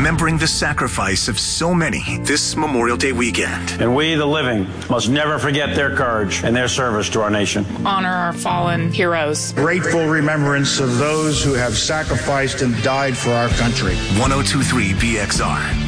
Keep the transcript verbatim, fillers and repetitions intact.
remembering the sacrifice of so many this Memorial Day weekend. And we, the living, must never forget their courage and their service to our nation. Honor our fallen heroes. Grateful remembrance of those who have sacrificed and died for our country. one oh two point three B X R.